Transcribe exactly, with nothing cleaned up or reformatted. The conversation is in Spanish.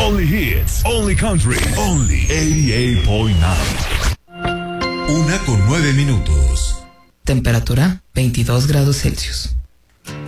Only hits, only country, only ochenta y ocho punto nueve. Una con nueve minutos. Temperatura veintidós grados Celsius.